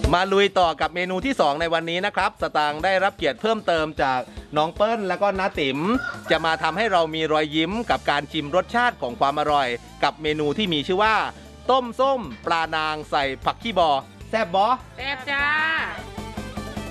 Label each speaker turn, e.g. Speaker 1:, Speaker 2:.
Speaker 1: มาลุยต่อกับเมนูที่ 2 ในวันนี้นะครับสตางค์ได้รับเกียรติเพิ่มเติมจากน้องเปิ้ลและก็น้าติ๋มจะมาทำให้เรามีรอยยิ้มกับการชิมรสชาติของความอร่อย กับเมนูที่มีชื่อว่าต้มส้มปลานางใส่ผักขี้บอแซ่บบอ
Speaker 2: แซ่บจ้า